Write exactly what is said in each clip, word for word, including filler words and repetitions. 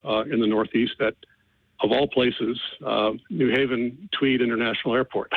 uh, in the Northeast at, of all places, uh, New Haven Tweed International Airport.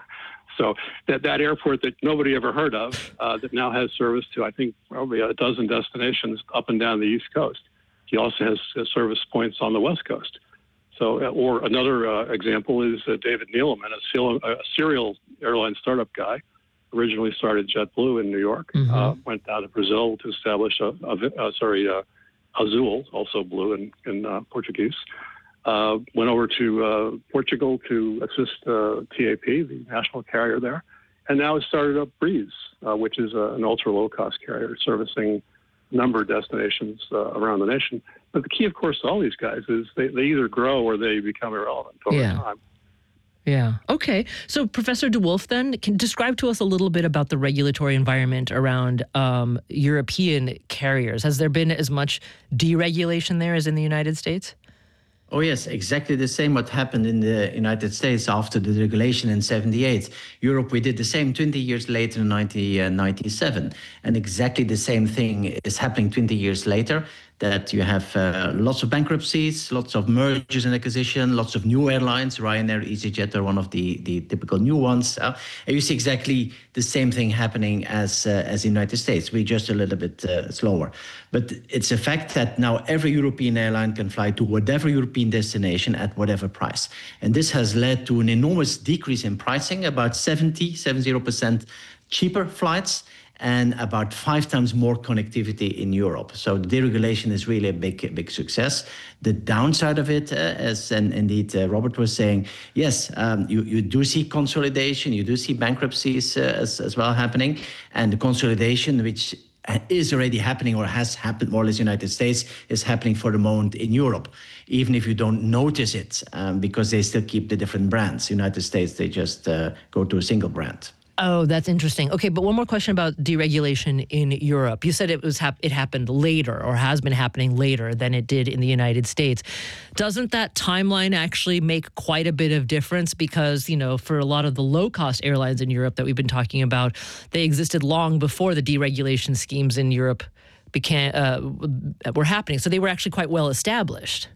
So that, that airport that nobody ever heard of, uh, that now has service to, I think, probably a dozen destinations up and down the East Coast. He also has, has service points on the West Coast. So, or another uh, example is uh, David Neeleman, a, serial, a serial airline startup guy, originally started JetBlue in New York, mm-hmm. uh, went down to Brazil to establish a, a, a sorry, uh, Azul, also blue in, in uh, Portuguese. Uh, went over to uh, Portugal to assist uh, T A P, the national carrier there, and now has started up Breeze, uh, which is uh, an ultra low-cost carrier servicing a number of destinations uh, around the nation. But the key, of course, to all these guys is they, they either grow or they become irrelevant over yeah. time. Yeah. Okay. So, Professor DeWolf, then, can describe to us a little bit about the regulatory environment around um, European carriers. Has there been as much deregulation there as in the United States? Oh, yes, exactly the same what happened in the United States after the regulation in seventy-eight. Europe, we did the same twenty years later in nineteen ninety-seven. And exactly the same thing is happening twenty years later, that you have uh, lots of bankruptcies, lots of mergers and acquisition, lots of new airlines. Ryanair, EasyJet are one of the, the typical new ones. Uh, and you see exactly the same thing happening as uh, as the United States. We're just a little bit uh, slower. But it's a fact that now every European airline can fly to whatever European destination at whatever price. And this has led to an enormous decrease in pricing, about seventy, seventy percent cheaper flights, and about five times more connectivity in Europe. So the deregulation is really a big, big success. The downside of it, uh, as and indeed uh, Robert was saying, yes, um, you, you do see consolidation, you do see bankruptcies uh, as, as well happening, and the consolidation, which is already happening or has happened more or less in the United States, is happening for the moment in Europe, even if you don't notice it, um, because they still keep the different brands. In the United States, they just uh, go to a single brand. Oh, that's interesting. Okay, but one more question about deregulation in Europe. You said it was hap- it happened later or has been happening later than it did in the United States. Doesn't that timeline actually make quite a bit of difference? Because, you know, for a lot of the low-cost airlines in Europe that we've been talking about, they existed long before the deregulation schemes in Europe became uh, were happening. So they were actually quite well established.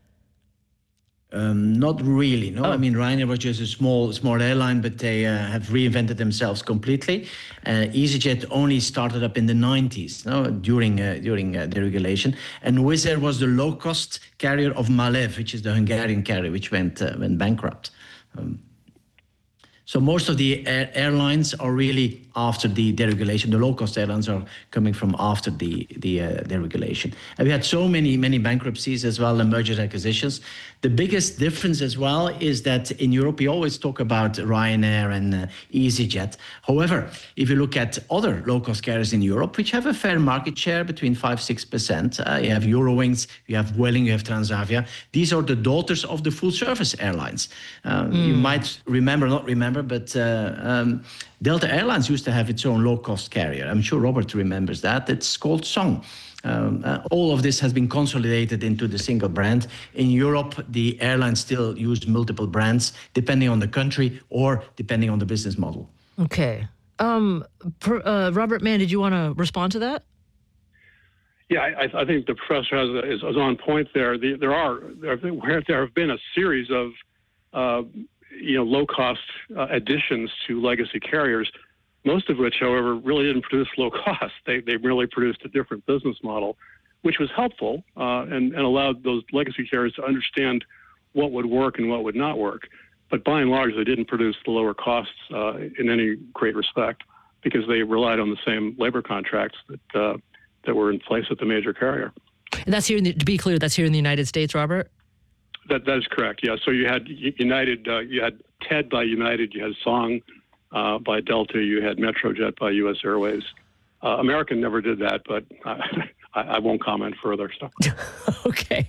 Um, not really, no. Oh. I mean, Ryanair was just a small, small airline, but they uh, have reinvented themselves completely. Uh, EasyJet only started up in the nineties, no, during uh, during uh, the regulation. And Wizz Air was the low-cost carrier of Malev, which is the Hungarian carrier, which went uh, went bankrupt. Um, so most of the air- airlines are really after the deregulation. The low-cost airlines are coming from after the the uh, deregulation. And we had so many many bankruptcies as well, and mergers and acquisitions. The biggest difference as well is that in Europe we always talk about Ryanair and uh, EasyJet. However, if you look at other low-cost carriers in Europe, which have a fair market share between five six percent, uh, you have Eurowings, you have Vueling, you have Transavia. These are the daughters of the full-service airlines. Uh, mm. You might remember, not remember, but uh, um, Delta Airlines used to have its own low-cost carrier. I'm sure Robert remembers that. It's called Song. Um, uh, all of this has been consolidated into the single brand. In Europe, the airlines still use multiple brands, depending on the country or depending on the business model. Okay. Um, per, uh, Robert Mann, did you want to respond to that? Yeah, I, I think the professor has, is, is on point there. The, there are there have, there have been a series of uh, you know low-cost uh, additions to legacy carriers. Most of which, however, really didn't produce low cost. They they really produced a different business model, which was helpful uh, and, and allowed those legacy carriers to understand what would work and what would not work. But by and large, they didn't produce the lower costs uh, in any great respect because they relied on the same labor contracts that uh, that were in place at the major carrier. And that's here, in the, to be clear, that's here in the United States, Robert? That that is correct. Yeah. So you had United, uh, you had T E D by United, you had Song Uh, by Delta, you had Metrojet by U S Airways. Uh, American never did that, but uh, I, I won't comment further. So. Okay.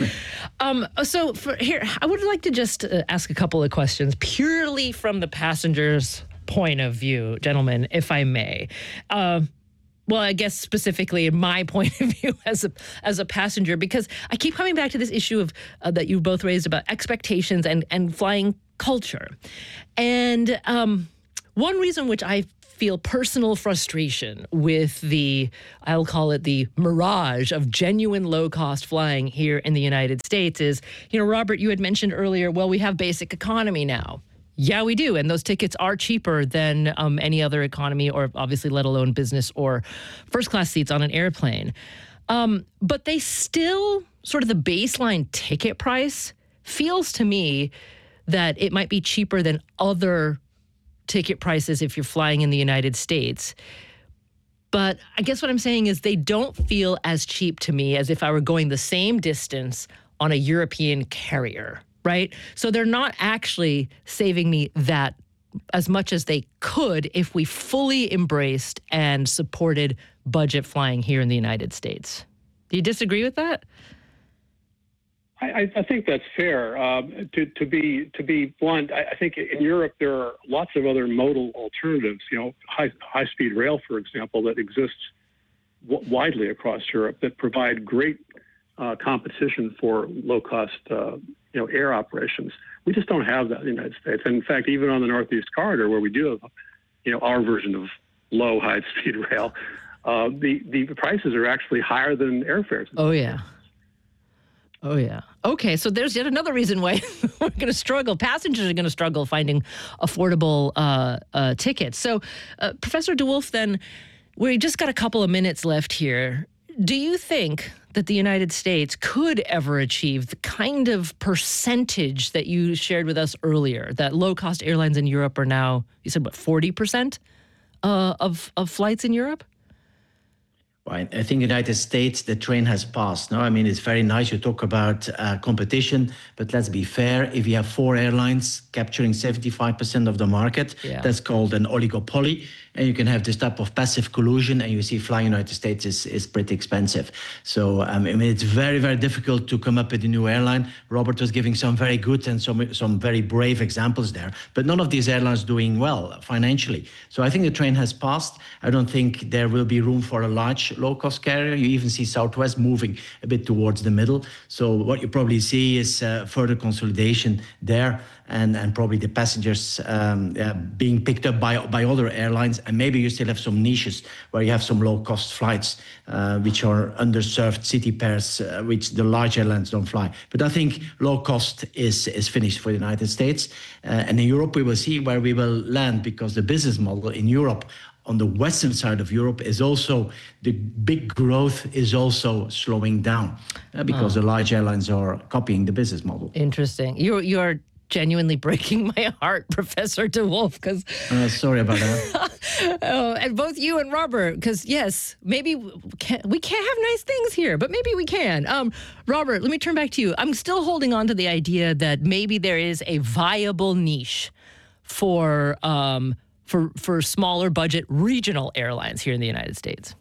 um, so for here, I would like to just uh, ask a couple of questions purely from the passenger's point of view, gentlemen, if I may. Uh, well, I guess specifically in my point of view as a as a passenger, because I keep coming back to this issue of uh, that you both raised about expectations and, and flying culture. And um One reason which I feel personal frustration with the, I'll call it the mirage of genuine low-cost flying here in the United States is, you know, Robert, you had mentioned earlier, well, we have basic economy now. Yeah, we do. And those tickets are cheaper than um, any other economy or obviously let alone business or first-class seats on an airplane. Um, but they still, sort of the baseline ticket price feels to me that it might be cheaper than other ticket prices if you're flying in the United States. But I guess what I'm saying is they don't feel as cheap to me as if I were going the same distance on a European carrier, right? So they're not actually saving me that as much as they could if we fully embraced and supported budget flying here in the United States. Do you disagree with that? I, I think that's fair. Um, to, to be to be blunt, I, I think in Europe there are lots of other modal alternatives. You know, high high speed rail, for example, that exists w- widely across Europe that provide great uh, competition for low cost uh, you know air operations. We just don't have that in the United States. And in fact, even on the Northeast Corridor, where we do have you know our version of low high speed rail, uh, the the prices are actually higher than airfares. Oh yeah. Oh, yeah. Okay, so there's yet another reason why we're going to struggle. Passengers are going to struggle finding affordable uh, uh, tickets. So, uh, Professor DeWolf, then, we just got a couple of minutes left here. Do you think that the United States could ever achieve the kind of percentage that you shared with us earlier, that low-cost airlines in Europe are now, you said, what, forty percent uh, of, of flights in Europe? Right. I think United States, the train has passed. No, I mean, it's very nice you talk about uh, competition, but let's be fair. If you have four airlines capturing seventy-five percent of the market, yeah. that's called an oligopoly. And you can have this type of passive collusion, and you see flying United States is, is pretty expensive. So, um, I mean, it's very, very difficult to come up with a new airline. Robert was giving some very good and some, some very brave examples there, but none of these airlines doing well financially. So I think the train has passed. I don't think there will be room for a large low-cost carrier. You even see Southwest moving a bit towards the middle. So what you probably see is uh, further consolidation there. And, and probably the passengers um, uh, being picked up by by other airlines. And maybe you still have some niches where you have some low-cost flights, uh, which are underserved city pairs, uh, which the large airlines don't fly. But I think low-cost is, is finished for the United States. Uh, and in Europe, we will see where we will land, because the business model in Europe on the western side of Europe is also, the big growth is also slowing down uh, because oh. the large airlines are copying the business model. Interesting. You're, you're genuinely breaking my heart, Professor DeWolf, because... Uh, sorry about that. oh, and both you and Robert, because yes, maybe we can't, we can't have nice things here, but maybe we can. Um, Robert, let me turn back to you. I'm still holding on to the idea that maybe there is a viable niche for um, for for smaller budget regional airlines here in the United States.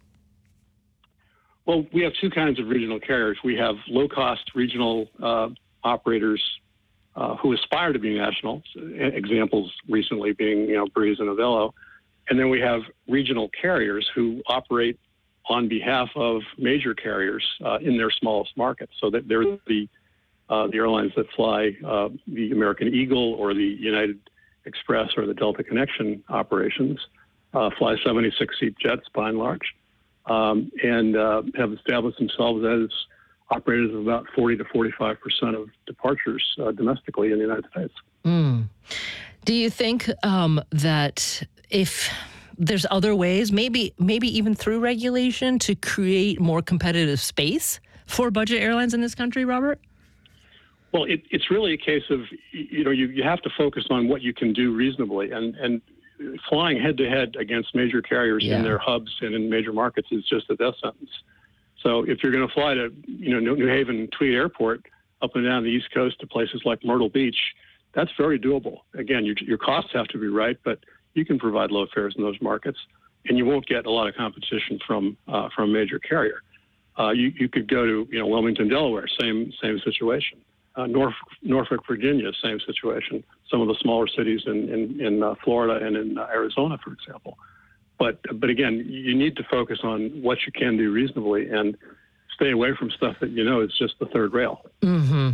Well, we have two kinds of regional carriers. We have low-cost regional uh, operators Uh, who aspire to be national, examples recently being, you know, Breeze and Avelo. And then we have regional carriers who operate on behalf of major carriers uh, in their smallest markets. So that they're the, uh, the airlines that fly uh, the American Eagle or the United Express or the Delta Connection operations, uh, fly seventy-six seat jets by and large, um, and uh, have established themselves as operators of about forty to forty-five percent of departures uh, domestically in the United States. Mm. Do you think um, that if there's other ways, maybe maybe even through regulation, to create more competitive space for budget airlines in this country, Robert? Well, it, it's really a case of, you know, you, you have to focus on what you can do reasonably. And, and flying head-to-head against major carriers yeah. in their hubs and in major markets is just a death sentence. So if you're going to fly to, you know, New Haven Tweed Airport up and down the East Coast to places like Myrtle Beach, that's very doable. Again, your, your costs have to be right, but you can provide low fares in those markets, and you won't get a lot of competition from uh, from a major carrier. Uh, you, you could go to, you know, Wilmington, Delaware, same same situation. Uh, North, Norfolk, Virginia, same situation. Some of the smaller cities in in, in uh, Florida and in uh, Arizona, for example. But but again, you need to focus on what you can do reasonably and stay away from stuff that you know is just the third rail. Mm-hmm, mm-hmm.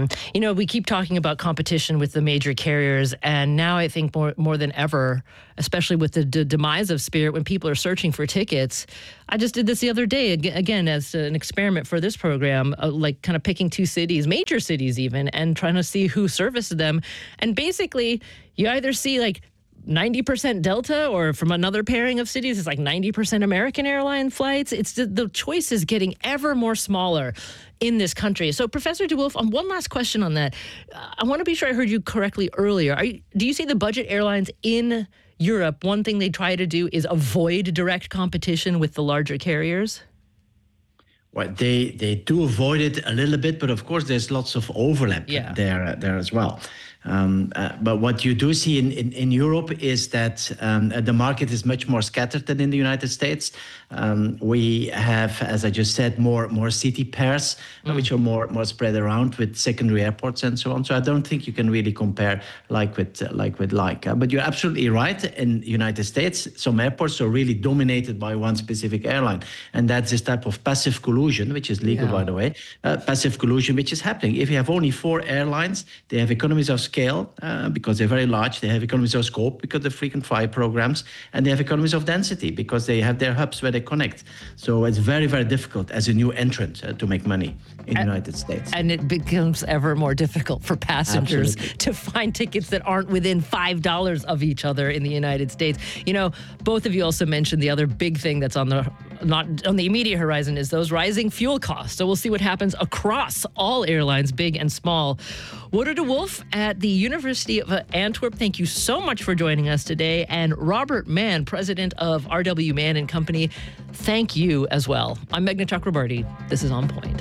You know, we keep talking about competition with the major carriers, and now I think more more than ever, especially with the d- demise of Spirit, when people are searching for tickets. I just did this the other day, ag- again, as an experiment for this program, uh, like kind of picking two cities, major cities even, and trying to see who serviced them. And basically, you either see like ninety percent Delta, or from another pairing of cities, it's like ninety percent American airline flights. It's the, the choice is getting ever more smaller in this country. So, Professor DeWolf, on one last question on that, uh, I want to be sure I heard you correctly earlier. Are you, do you say the budget airlines in Europe, one thing they try to do is avoid direct competition with the larger carriers? Well, they they do avoid it a little bit, but of course there's lots of overlap yeah. there there as well. Um, uh, but what you do see in, in, in Europe is that um, the market is much more scattered than in the United States. Um, we have, as I just said, more more city pairs, mm. which are more more spread around with secondary airports and so on. So I don't think you can really compare like with uh, like with like. Uh, but you're absolutely right. In the United States, some airports are really dominated by one specific airline, and that's this type of passive collusion, which is legal, yeah. by the way. Uh, passive collusion, which is happening. If you have only four airlines, they have economies of scale uh, because they're very large. They have economies of scope because of frequent flyer programs, and they have economies of density because they have their hubs where they connect. So it's very, very difficult as a new entrant uh, to make money in the United States. And it becomes ever more difficult for passengers Absolutely. to find tickets that aren't within five dollars of each other in the United States. You know, both of you also mentioned the other big thing that's on the not on the immediate horizon is those rising fuel costs. So we'll see what happens across all airlines, big and small. Wouter de Wolf at the University of Antwerp, thank you so much for joining us today. And Robert Mann, president of R W Mann and Company, thank you as well. I'm Meghna Chakrabarti. This is On Point.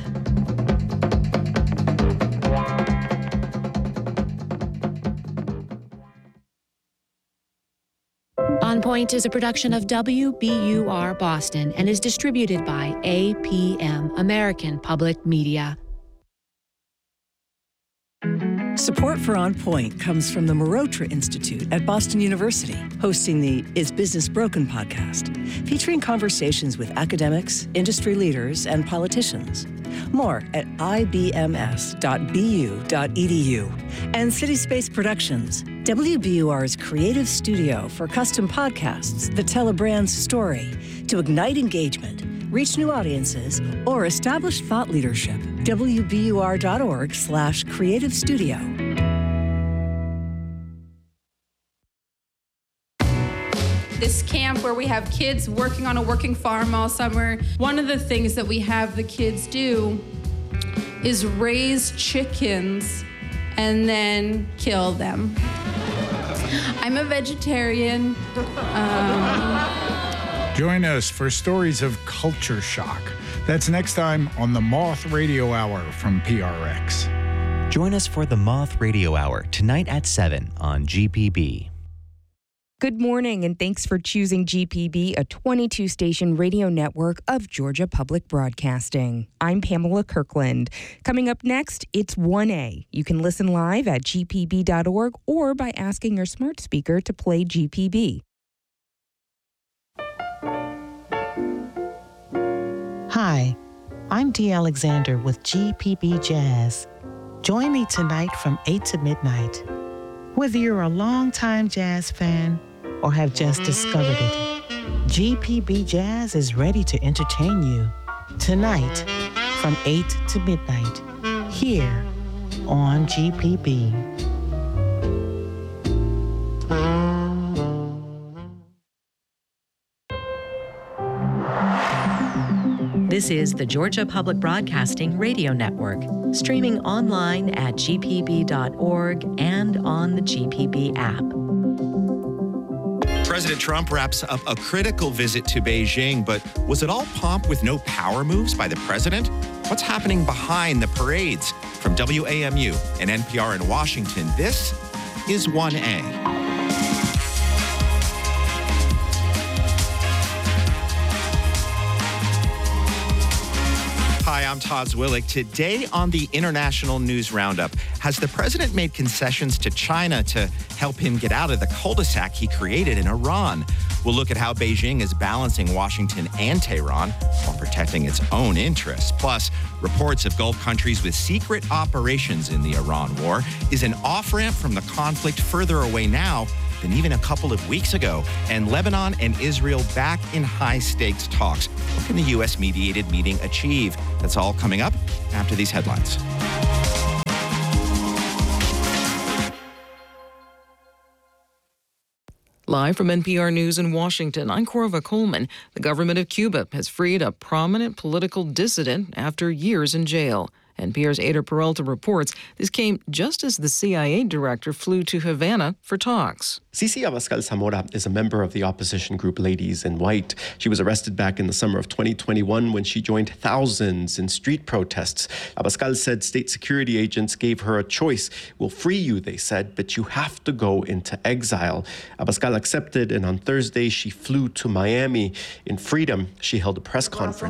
On Point is a production of W B U R Boston and is distributed by A P M, American Public Media. Support for On Point comes from the Marotra Institute at Boston University, hosting the Is Business Broken podcast, featuring conversations with academics, industry leaders, and politicians. More at I B M S dot B U dot E D U. And City Space Productions, W B U R's creative studio for custom podcasts that tell a brand's story to ignite engagement, reach new audiences, or establish thought leadership. W B U R dot org slash creative studio. This camp where we have kids working on a working farm all summer, one of the things that we have the kids do is raise chickens and then kill them. I'm a vegetarian. Um, Join us for stories of culture shock. That's next time on the Moth Radio Hour from P R X. Join us for the Moth Radio Hour tonight at seven on G P B. Good morning, and thanks for choosing G P B, a twenty-two station radio network of Georgia Public Broadcasting. I'm Pamela Kirkland. Coming up next, it's one A. You can listen live at G P B dot org or by asking your smart speaker to play G P B. Hi, I'm Dee Alexander with G P B Jazz. Join me tonight from eight to midnight. Whether you're a longtime jazz fan or have just discovered it, G P B Jazz is ready to entertain you tonight from eight to midnight here on G P B. This is the Georgia Public Broadcasting Radio Network, streaming online at G P B dot org and on the G P B app. President Trump wraps up a critical visit to Beijing, but was it all pomp with no power moves by the president? What's happening behind the parades? From W A M U and N P R in Washington, this is one A. Hi, I'm Todd Zwillich. Today on the International News Roundup, has the president made concessions to China to help him get out of the cul-de-sac he created in Iran? We'll look at how Beijing is balancing Washington and Tehran while protecting its own interests. Plus, reports of Gulf countries with secret operations in the Iran war. Is an off-ramp from the conflict further away now than even a couple of weeks ago? And Lebanon and Israel back in high-stakes talks. What can the U S-mediated meeting achieve? That's all coming up after these headlines. Live from N P R News in Washington, I'm Corva Coleman. The government of Cuba has freed a prominent political dissident after years in jail. N P R's Ada Peralta reports this came just as the C I A director flew to Havana for talks. Cici Abascal Zamora is a member of the opposition group Ladies in White. She was arrested back in the summer of twenty twenty-one when she joined thousands in street protests. Abascal said state security agents gave her a choice. We'll free you, they said, but you have to go into exile. Abascal accepted, and on Thursday she flew to Miami. In freedom, she held a press conference.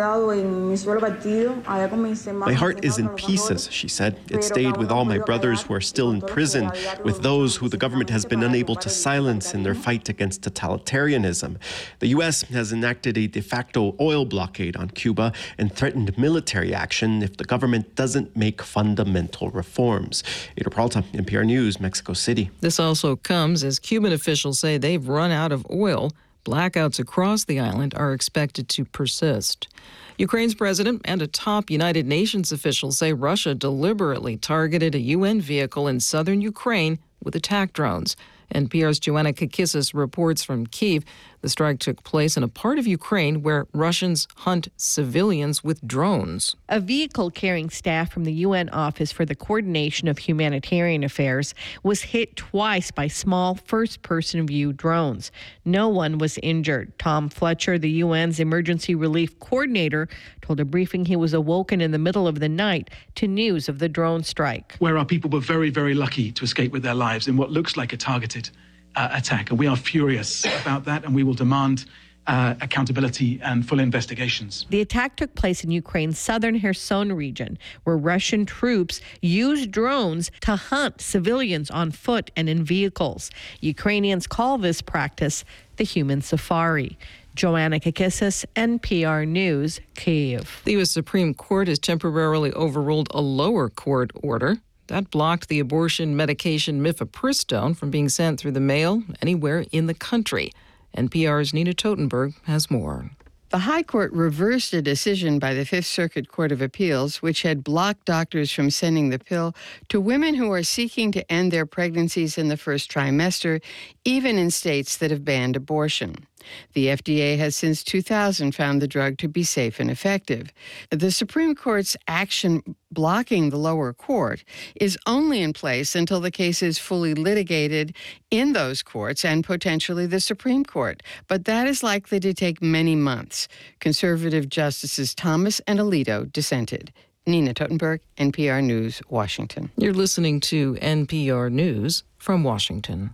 My heart is in pieces, she said. It stayed with all my brothers who are still in prison, with those who the government has been unable to silence in their fight against totalitarianism. The U S has enacted a de facto oil blockade on Cuba and threatened military action if the government doesn't make fundamental reforms. Ada Peralta, N P R News, Mexico City. This also comes as Cuban officials say they've run out of oil. Blackouts across the island are expected to persist. Ukraine's president and a top United Nations official say Russia deliberately targeted a U N vehicle in southern Ukraine with attack drones. N P R's Joanna Kakissis reports from Kyiv. The strike took place in a part of Ukraine where Russians hunt civilians with drones. A vehicle carrying staff from the U N Office for the Coordination of Humanitarian Affairs was hit twice by small first-person view drones. No one was injured. Tom Fletcher, the U N's emergency relief coordinator, told a briefing he was awoken in the middle of the night to news of the drone strike. Where our people were very, very lucky to escape with their lives in what looks like a targeted Uh, attack. And we are furious about that, and we will demand uh, accountability and full investigations. The attack took place in Ukraine's southern Kherson region, where Russian troops used drones to hunt civilians on foot and in vehicles. Ukrainians call this practice the human safari. Joanna Kakissis, N P R News, Kyiv. The U S Supreme Court has temporarily overruled a lower court order that blocked the abortion medication mifepristone from being sent through the mail anywhere in the country. N P R's Nina Totenberg has more. The High Court reversed a decision by the Fifth Circuit Court of Appeals, which had blocked doctors from sending the pill to women who are seeking to end their pregnancies in the first trimester, even in states that have banned abortion. The F D A has since two thousand found the drug to be safe and effective. The Supreme Court's action blocking the lower court is only in place until the case is fully litigated in those courts and potentially the Supreme Court. But that is likely to take many months. Conservative Justices Thomas and Alito dissented. Nina Totenberg, N P R News, Washington. You're listening to N P R News from Washington.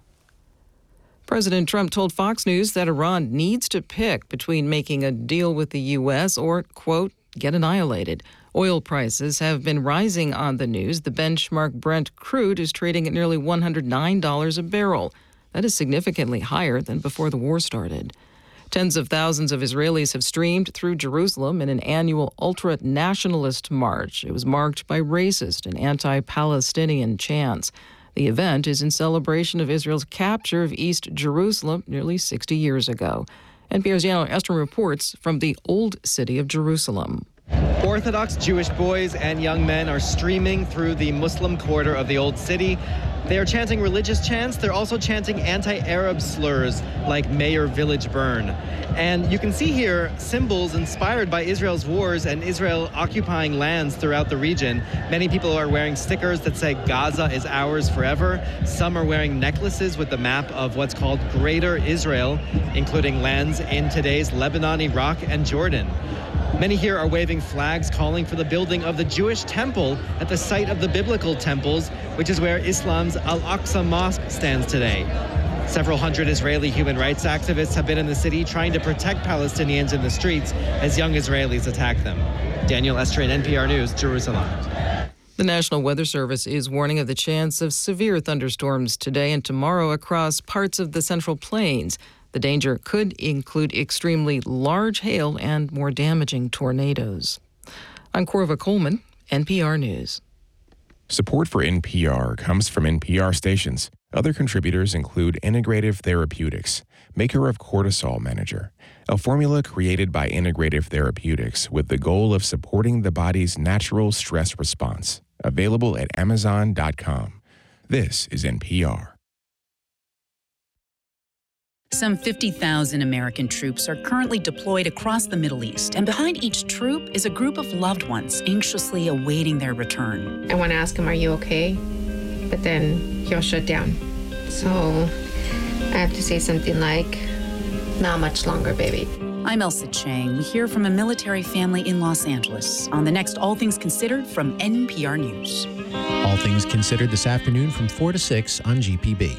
President Trump told Fox News that Iran needs to pick between making a deal with the U S or, quote, get annihilated. Oil prices have been rising on the news. The benchmark Brent crude is trading at nearly one hundred nine dollars a barrel. That is significantly higher than before the war started. Tens of thousands of Israelis have streamed through Jerusalem in an annual ultra-nationalist march. It was marked by racist and anti-Palestinian chants. The event is in celebration of Israel's capture of East Jerusalem nearly sixty years ago. N P R's Yano Estrom reports from the Old City of Jerusalem. Orthodox Jewish boys and young men are streaming through the Muslim quarter of the Old City. They are chanting religious chants. They're also chanting anti-Arab slurs like Mayor Village Burn. And you can see here symbols inspired by Israel's wars and Israel occupying lands throughout the region. Many people are wearing stickers that say Gaza is ours forever. Some are wearing necklaces with the map of what's called Greater Israel, including lands in today's Lebanon, Iraq, and Jordan. Many here are waving flags calling for the building of the Jewish temple at the site of the biblical temples, which is where Islam's Al-Aqsa Mosque stands today. Several hundred Israeli human rights activists have been in the city trying to protect Palestinians in the streets as young Israelis attack them. Daniel Estrin, N P R News, Jerusalem. The National Weather Service is warning of the chance of severe thunderstorms today and tomorrow across parts of the Central Plains. The danger could include extremely large hail and more damaging tornadoes. I'm Corva Coleman, N P R News. Support for N P R comes from N P R stations. Other contributors include Integrative Therapeutics, maker of Cortisol Manager, a formula created by Integrative Therapeutics with the goal of supporting the body's natural stress response. Available at amazon dot com. This is N P R. Some fifty thousand American troops are currently deployed across the Middle East, and behind each troop is a group of loved ones anxiously awaiting their return. I want to ask him, are you okay? But then he'll shut down. So I have to say something like, not much longer, baby. I'm Elsa Chang. We hear from a military family in Los Angeles on the next All Things Considered from N P R News. All Things Considered this afternoon from four to six on G P B.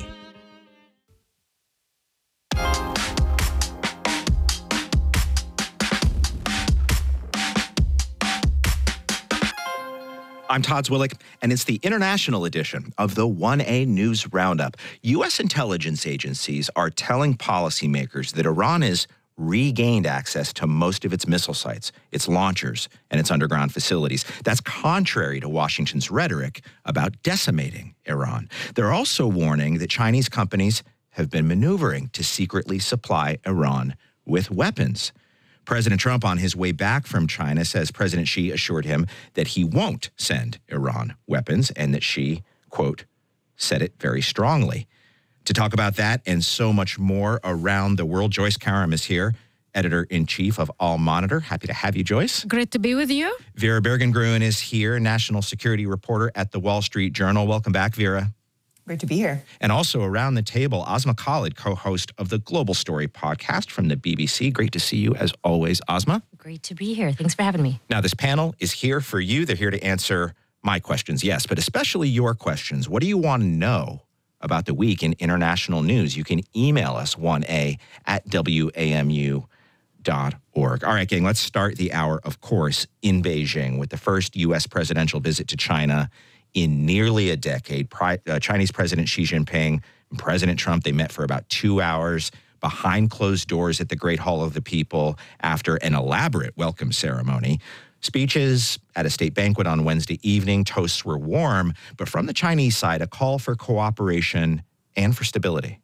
I'm Todd Zwillick, and it's the international edition of the one A News Roundup. U S intelligence agencies are telling policymakers that Iran has regained access to most of its missile sites, its launchers, and its underground facilities. That's contrary to Washington's rhetoric about decimating Iran. They're also warning that Chinese companies have been maneuvering to secretly supply Iran with weapons. President Trump, on his way back from China, says President Xi assured him that he won't send Iran weapons and that Xi, quote, said it very strongly. To talk about that and so much more around the world, Joyce Karam is here, editor-in-chief of All Monitor. Happy to have you, Joyce. Great to be with you. Vera Bergengruen is here, national security reporter at the Wall Street Journal. Welcome back, Vera. Great to be here. And also around the table, Asma Khalid, co-host of the Global Story podcast from the B B C. Great to see you, as always, Asma. Great to be here. Thanks for having me. Now, this panel is here for you. They're here to answer my questions, yes, but especially your questions. What do you want to know about the week in international news? You can email us one A at W A M U dot org. All right, gang, let's start the hour, of course, in Beijing with the first U S presidential visit to China in nearly a decade. Pri- uh, Chinese President Xi Jinping and President Trump, they met for about two hours behind closed doors at the Great Hall of the People after an elaborate welcome ceremony. Speeches at a state banquet on Wednesday evening, toasts were warm, but from the Chinese side, a call for cooperation and for stability.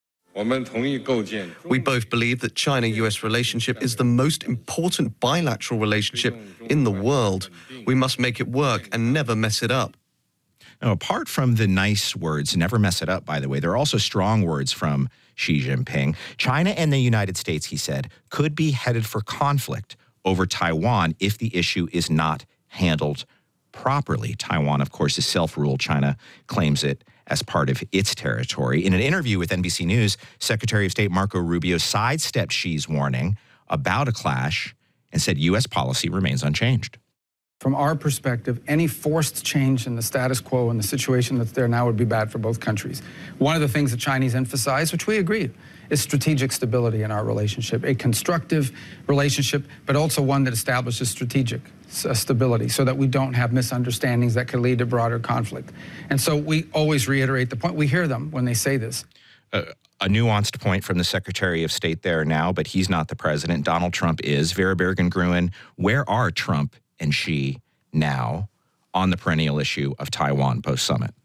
We both believe that China-U S relationship is the most important bilateral relationship in the world. We must make it work and never mess it up. Now, apart from the nice words, never mess it up, by the way, there are also strong words from Xi Jinping. China and the United States, he said, could be headed for conflict over Taiwan if the issue is not handled properly. Taiwan, of course, is self-ruled. China claims it as part of its territory. In an interview with N B C News, Secretary of State Marco Rubio sidestepped Xi's warning about a clash and said U S policy remains unchanged. From our perspective, any forced change in the status quo and the situation that's there now would be bad for both countries. One of the things the Chinese emphasize, which we agree, is strategic stability in our relationship, a constructive relationship, but also one that establishes strategic stability so that we don't have misunderstandings that could lead to broader conflict. And so we always reiterate the point. We hear them when they say this. Uh, a nuanced point from the Secretary of State there now, but he's not the president. Donald Trump is. Vera Bergengruen, where are Trump and Xi now on the perennial issue of Taiwan post-summit?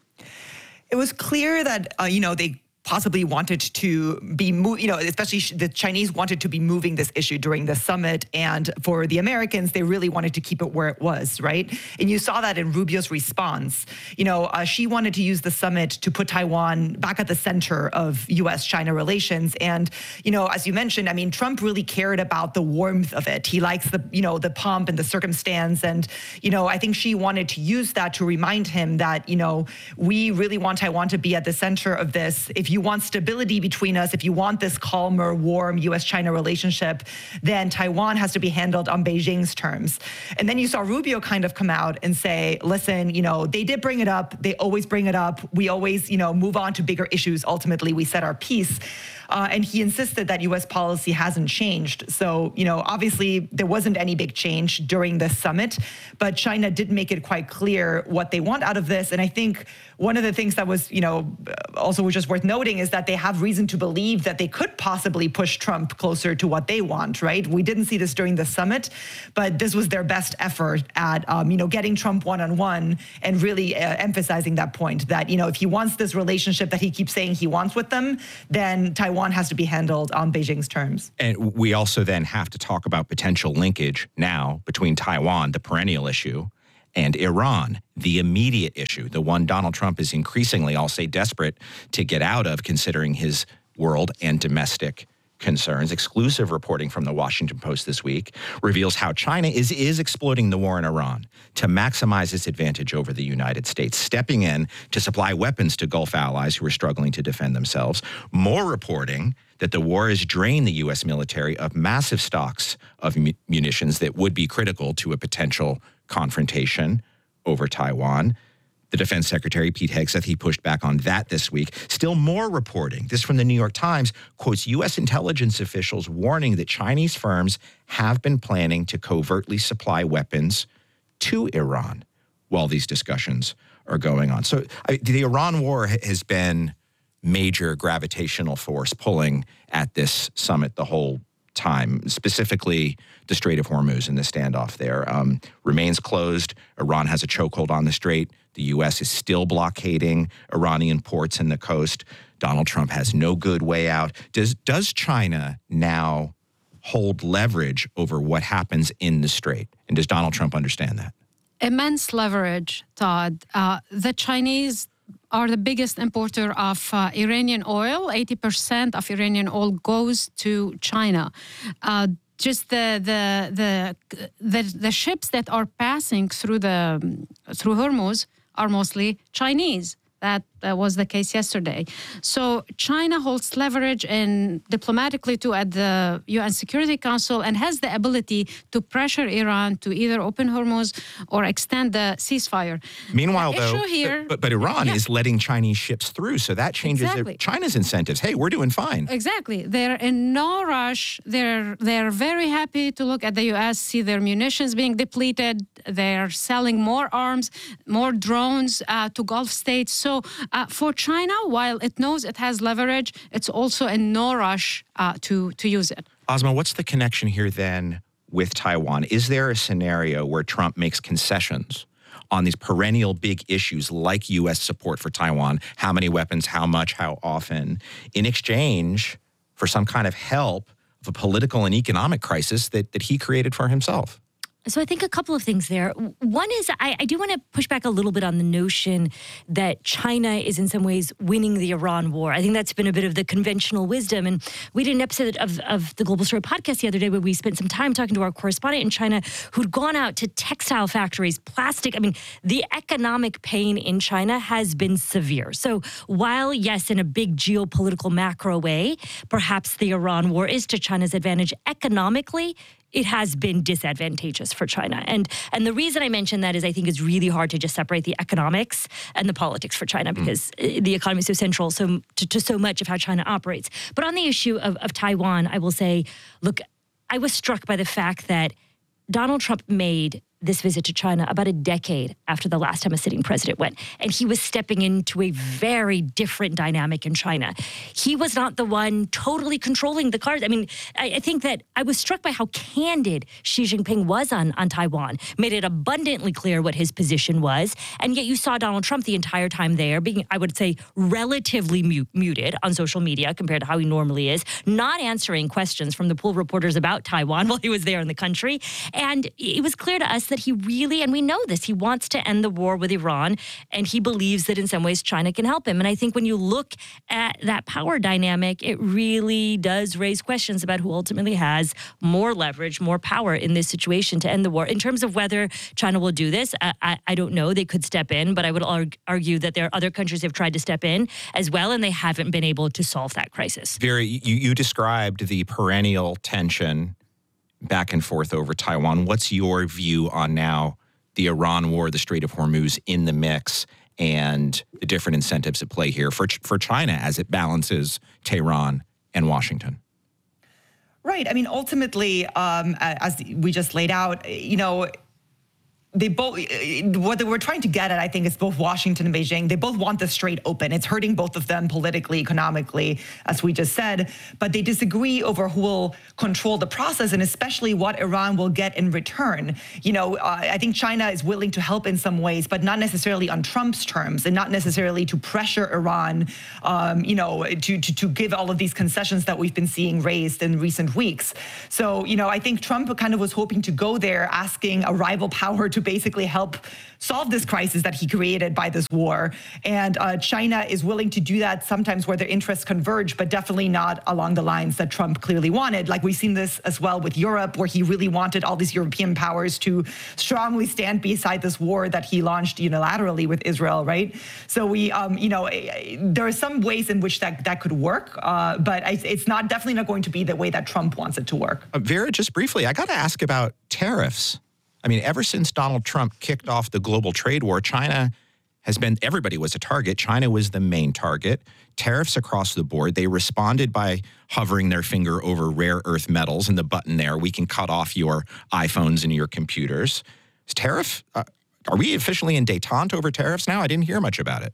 It was clear that, uh, you know, they possibly wanted to be, mo- you know, especially the Chinese wanted to be moving this issue during the summit. And for the Americans, they really wanted to keep it where it was, right? And you saw that in Rubio's response. You know, uh, she wanted to use the summit to put Taiwan back at the center of U S China relations. And, you know, as you mentioned, I mean, Trump really cared about the warmth of it. He likes the, you know, the pomp and the circumstance. And, you know, I think she wanted to use that to remind him that, you know, we really want Taiwan to be at the center of this. If you want stability between us, if you want this calmer, warm U S China relationship, then Taiwan has to be handled on Beijing's terms. And then you saw Rubio kind of come out and say, listen, you know, they did bring it up. They always bring it up. We always, you know, move on to bigger issues. Ultimately, we set our piece. Uh, and he insisted that U S policy hasn't changed. So, you know, obviously there wasn't any big change during the summit, but China did make it quite clear what they want out of this. And I think one of the things that was, you know, also was just worth noting is that they have reason to believe that they could possibly push Trump closer to what they want, right? We didn't see this during the summit, but this was their best effort at, um, you know, getting Trump one-on-one and really uh, emphasizing that point that, you know, if he wants this relationship that he keeps saying he wants with them, then Taiwan has to be handled on Beijing's terms. And we also then have to talk about potential linkage now between Taiwan, the perennial issue, and Iran, the immediate issue, the one Donald Trump is increasingly, I'll say, desperate to get out of, considering his world and domestic concerns. Exclusive reporting from the Washington Post this week reveals how China is, is exploiting the war in Iran to maximize its advantage over the United States, stepping in to supply weapons to Gulf allies who are struggling to defend themselves. More reporting that the war has drained the U S military of massive stocks of mu- munitions that would be critical to a potential confrontation over Taiwan. The Defense Secretary, Pete Hegseth, he pushed back on that this week. Still more reporting, this from the New York Times, quotes U S intelligence officials warning that Chinese firms have been planning to covertly supply weapons to Iran while these discussions are going on. So I, the Iran war has been major gravitational force pulling at this summit the whole time, specifically the Strait of Hormuz and the standoff there. Um, remains closed. Iran has a chokehold on the strait. The U S is still blockading Iranian ports and the coast. Donald Trump has no good way out. Does, does China now hold leverage over what happens in the strait? And does Donald Trump understand that? Immense leverage, Todd. Uh, the Chinese are the biggest importer of uh, Iranian oil. eighty percent of Iranian oil goes to China. Uh, just the, the the the the ships that are passing through the through Hormuz are mostly Chinese. That uh, was the case yesterday. So China holds leverage and diplomatically too at the U N Security Council and has the ability to pressure Iran to either open Hormuz or extend the ceasefire. Meanwhile, the though, here, but, but Iran yeah. is letting Chinese ships through, so that changes Exactly. their, China's incentives. Hey, we're doing fine. Exactly. They're in no rush. They're they're very happy to look at the U S, see their munitions being depleted. They're selling more arms, more drones uh, to Gulf states. So uh, for China, while it knows it has leverage, it's also in no rush uh, to, to use it. Asma, what's the connection here then with Taiwan? Is there a scenario where Trump makes concessions on these perennial big issues like U S support for Taiwan, how many weapons, how much, how often, in exchange for some kind of help of a political and economic crisis that, that he created for himself? So I think a couple of things there. One is I, I do want to push back a little bit on the notion that China is in some ways winning the Iran war. I think that's been a bit of the conventional wisdom. And we did an episode of, of the Global Story podcast the other day where we spent some time talking to our correspondent in China who'd gone out to textile factories, plastic. I mean, the economic pain in China has been severe. So while, yes, in a big geopolitical macro way, perhaps the Iran war is to China's advantage economically, it has been disadvantageous for China. And and the reason I mention that is I think it's really hard to just separate the economics and the politics for China because mm. the economy is so central so, to, to so much of how China operates. But on the issue of, of Taiwan, I will say, look, I was struck by the fact that Donald Trump made this visit to China about a decade after the last time a sitting president went. And he was stepping into a very different dynamic in China. He was not the one totally controlling the cards. I mean, I, I think that I was struck by how candid Xi Jinping was on, on Taiwan, made it abundantly clear what his position was. And yet you saw Donald Trump the entire time there being, I would say, relatively mute, muted on social media compared to how he normally is, not answering questions from the pool reporters about Taiwan while he was there in the country. And it was clear to us that he really, and we know this, he wants to end the war with Iran, and he believes that in some ways China can help him. And I think when you look at that power dynamic, it really does raise questions about who ultimately has more leverage, more power in this situation to end the war. In terms of whether China will do this, I, I, I don't know. They could step in, but I would arg- argue that there are other countries that have tried to step in as well, and they haven't been able to solve that crisis. Vera, you, you described the perennial tension back and forth over Taiwan. What's your view on now the Iran war, the Strait of Hormuz in the mix, and the different incentives at play here for for China as it balances Tehran and Washington? Right. I mean, ultimately, um, as we just laid out, you know, they both, what they were trying to get at, I think, is both Washington and Beijing. They both want the Strait open. It's hurting both of them politically, economically, as we just said. But they disagree over who will control the process and especially what Iran will get in return. You know, uh, I think China is willing to help in some ways, but not necessarily on Trump's terms and not necessarily to pressure Iran, um, you know, to, to, to give all of these concessions that we've been seeing raised in recent weeks. So, you know, I think Trump kind of was hoping to go there asking a rival power to basically help solve this crisis that he created by this war. And uh, China is willing to do that sometimes where their interests converge, but definitely not along the lines that Trump clearly wanted. Like we've seen this as well with Europe, where he really wanted all these European powers to strongly stand beside this war that he launched unilaterally with Israel, right? So we, um, you know, there are some ways in which that, that could work, uh, but it's not definitely not going to be the way that Trump wants it to work. Uh, Vera, just briefly, I got to ask about tariffs. I mean, ever since Donald Trump kicked off the global trade war, China has been, everybody was a target. China was the main target. Tariffs across the board. They responded by hovering their finger over rare earth metals and the button there, we can cut off your iPhones and your computers. Is tariff, uh, are we officially in détente over tariffs now? I didn't hear much about it.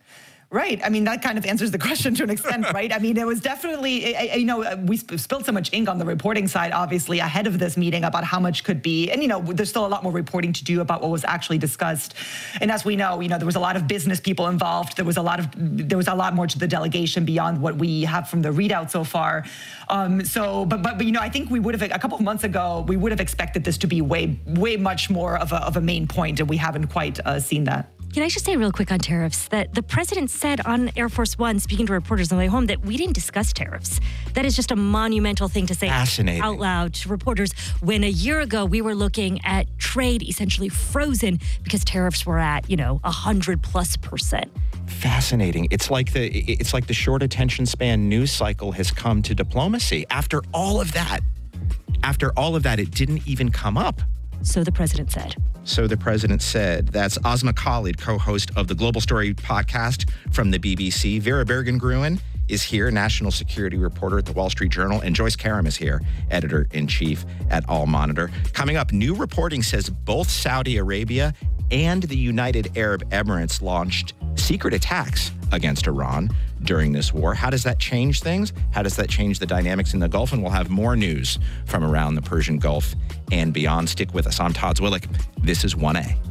Right. I mean, that kind of answers the question to an extent, right? I mean, it was definitely, you know, we spilled so much ink on the reporting side, obviously, ahead of this meeting about how much could be. And, you know, there's still a lot more reporting to do about what was actually discussed. And as we know, you know, there was a lot of business people involved. There was a lot of, there was a lot more to the delegation beyond what we have from the readout so far. Um, so, but, but, but, you know, I think we would have, a couple of months ago, we would have expected this to be way, way much more of a, of a main point, and we haven't quite uh, seen that. Can I just say real quick on tariffs that the president said on Air Force One, speaking to reporters on the way home, that we didn't discuss tariffs. That is just a monumental thing to say out loud to reporters when a year ago we were looking at trade essentially frozen because tariffs were at, you know, one hundred plus percent. Fascinating. It's like the it's like the short attention span news cycle has come to diplomacy. After all of that, after all of that, it didn't even come up. So the president said. So the president said. That's Asma Khalid, co-host of the Global Story podcast from the B B C. Vera Bergengruen is here, national security reporter at the Wall Street Journal. And Joyce Karam is here, editor-in-chief at All Monitor. Coming up, new reporting says both Saudi Arabia and the United Arab Emirates launched secret attacks against Iran during this war. How does that change things? How does that change the dynamics in the Gulf? And we'll have more news from around the Persian Gulf and beyond. Stick with us. I'm Todd Zwillich. This is one A.